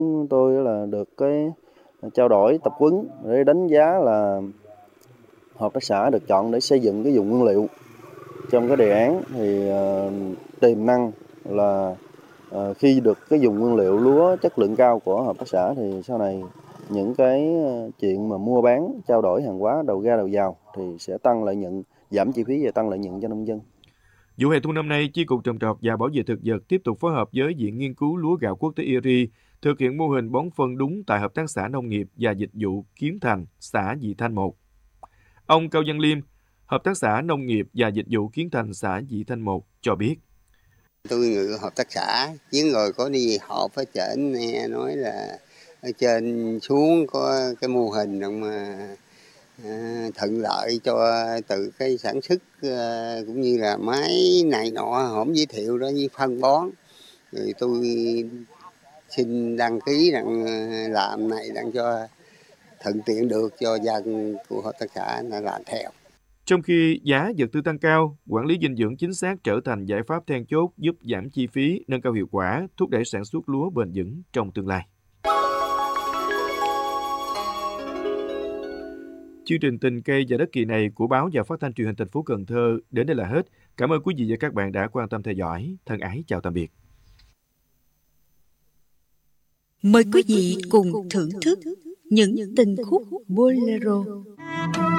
Tôi là được cái trao đổi tập huấn để đánh giá là hợp tác xã được chọn để xây dựng cái vùng nguyên liệu. Trong cái đề án thì tiềm năng là khi được cái vùng nguyên liệu lúa chất lượng cao của hợp tác xã thì sau này những cái chuyện mà mua bán trao đổi hàng hóa đầu ra đầu vào thì sẽ tăng lợi nhuận, giảm chi phí và tăng lợi nhuận cho nông dân. Vụ hè thu năm nay, Chi cục Trồng trọt và Bảo vệ thực vật tiếp tục phối hợp với Viện Nghiên cứu Lúa gạo Quốc tế IRI thực hiện mô hình bón phân đúng tại Hợp tác xã Nông nghiệp và Dịch vụ Kiến Thành, xã Dị Thanh 1. Ông Cao Văn Liêm, Hợp tác xã Nông nghiệp và Dịch vụ Kiến Thành, xã Dị Thanh 1 cho biết. Tôi ngự hợp tác xã, chứ rồi có đi họp ở trển nghe nói là ở trên xuống có cái mô hình mà thuận lợi cho từ cái sản xuất cũng như là máy này nọ hổng giới thiệu đó với phân bón. Rồi tôi xin đăng ký đặng làm này đặng cho thuận tiện được cho dân của hợp tác xã làm theo. Trong khi giá vật tư tăng cao, quản lý dinh dưỡng chính xác trở thành giải pháp then chốt giúp giảm chi phí, nâng cao hiệu quả, thúc đẩy sản xuất lúa bền vững trong tương lai. Chương trình Tình cây và đất kỳ này của báo và phát thanh truyền hình thành phố Cần Thơ đến đây là hết. Cảm ơn quý vị và các bạn đã quan tâm theo dõi. Thân ái chào tạm biệt. Mời quý vị cùng thưởng thức những tình khúc bolero.